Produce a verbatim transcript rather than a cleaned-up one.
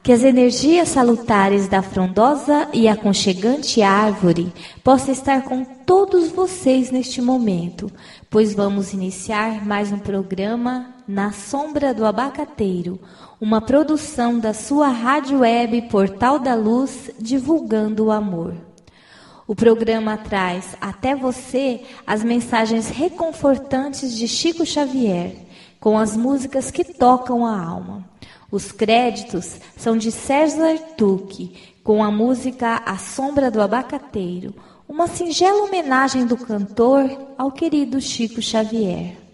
Que as energias salutares da frondosa e aconchegante árvore possam estar com todos vocês neste momento, pois vamos iniciar mais um programa Na Sombra do Abacateiro, uma produção da sua rádio web Portal da Luz, divulgando o amor. O programa traz até você as mensagens reconfortantes de Chico Xavier, com as músicas que tocam a alma. Os créditos são de César Tuque, com a música A Sombra do Abacateiro, uma singela homenagem do cantor ao querido Chico Xavier.